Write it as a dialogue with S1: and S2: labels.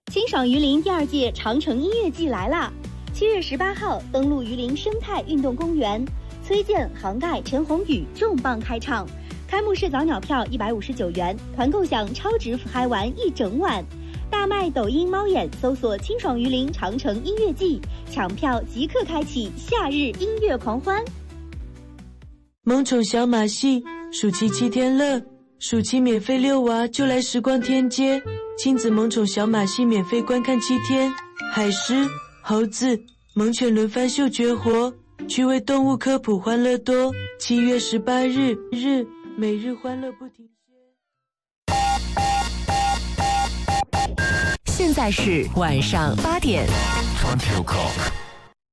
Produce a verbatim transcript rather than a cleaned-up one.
S1: 清爽榆林第二届长城音乐季来啦！七月十八号登陆榆林生态运动公园，崔健、杭盖、陈鸿宇重磅开唱。开幕式早鸟票一百五十九元，团购享超值嗨玩一整晚。大麦抖音猫眼搜索清爽榆林长城音乐季，抢票即刻开启夏日音乐狂欢。
S2: 萌宠小马戏，暑期七天乐，暑期免费遛娃就来时光天街，亲子萌宠小马戏免费观看七天，海狮、猴子、猛犬轮番秀绝活，趣味动物科普欢乐多。七月十八日日每日欢乐不停歇。
S3: 现在是晚上八点。
S4: twenty o'clock。